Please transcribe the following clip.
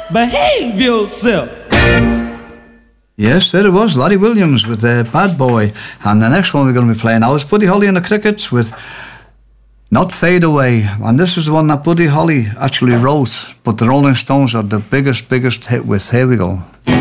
behave yourself. Yes, there it was, Larry Williams with Bad Boy. And the next one we're going to be playing now is Buddy Holly and the Crickets with Not Fade Away. And this is the one that Buddy Holly actually wrote, but the Rolling Stones are the biggest hit with. Here we go.